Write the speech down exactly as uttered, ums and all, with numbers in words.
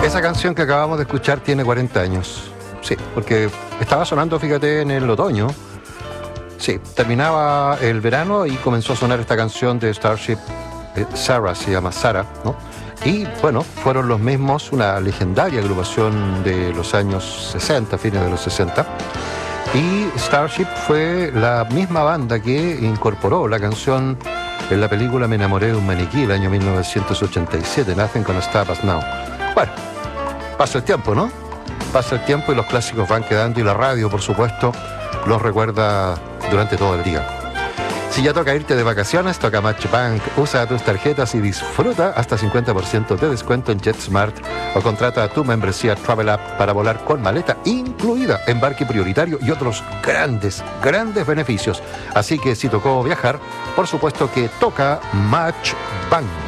Esa canción que acabamos de escuchar tiene cuarenta años. Sí, porque estaba sonando, fíjate, en el otoño. Sí, terminaba el verano y comenzó a sonar esta canción de Starship. eh, Sarah, se llama Sarah, ¿no? Y bueno, fueron los mismos, una legendaria agrupación de los años sesenta, fines de los sesenta. Y Starship fue la misma banda que incorporó la canción en la película Me enamoré de un maniquí, el año mil novecientos ochenta y siete, Nothing Gonna Stop Us Now. Bueno, pasa el tiempo, ¿no? Pasa el tiempo y los clásicos van quedando y la radio, por supuesto, los recuerda durante todo el día. Si ya toca irte de vacaciones, toca Match Bank. Usa tus tarjetas y disfruta hasta cincuenta por ciento de descuento en JetSmart o contrata tu membresía Travel App para volar con maleta incluida, embarque prioritario y otros grandes, grandes beneficios. Así que si tocó viajar, por supuesto que toca Match Bank.